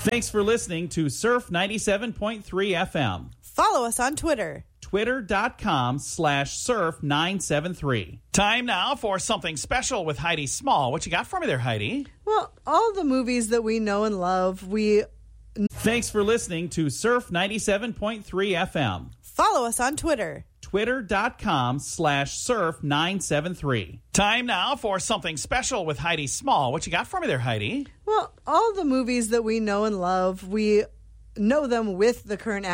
Thanks for listening to Surf 97.3 FM. Follow us on Twitter. Twitter.com/surf973. Time now for something special with Heidi Small. What you got for me there, Heidi? Well, all the movies that we know and love, Thanks for listening to Surf 97.3 FM. Follow us on Twitter. Twitter.com/surf973. Time now for something special with Heidi Small. What you got for me there, Heidi? Well, all the movies that we know and love, we know them with the current